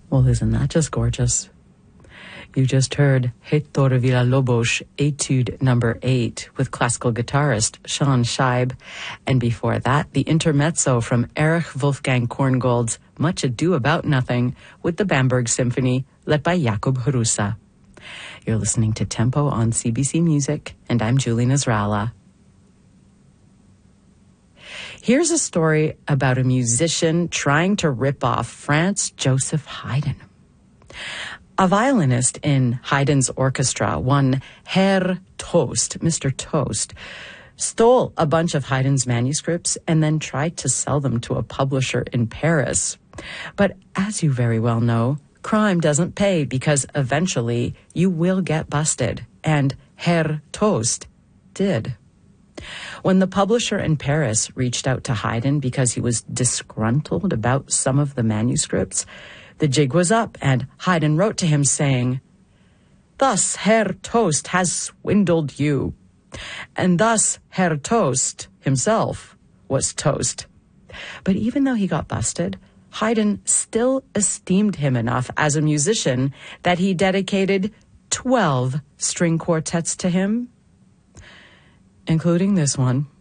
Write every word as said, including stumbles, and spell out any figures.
Well, isn't that just gorgeous? You just heard Héctor Villa-Lobos Etude number eight with classical guitarist Sean Scheib. And before that, the intermezzo from Erich Wolfgang Korngold's Much Ado About Nothing with the Bamberg Symphony led by Jakub Hrusa. You're listening to Tempo on C B C Music, and I'm Julie Nasrallah. Here's a story about a musician trying to rip off Franz Joseph Haydn. A violinist in Haydn's orchestra, one Herr Toast, Mister Toast, stole a bunch of Haydn's manuscripts and then tried to sell them to a publisher in Paris. But as you very well know, crime doesn't pay because eventually you will get busted, and Herr Toast did. When the publisher in Paris reached out to Haydn because he was disgruntled about some of the manuscripts, the jig was up, and Haydn wrote to him saying, "Thus Herr Toast has swindled you." And thus Herr Toast himself was toast. But even though he got busted, Haydn still esteemed him enough as a musician that he dedicated twelve string quartets to him, including this one.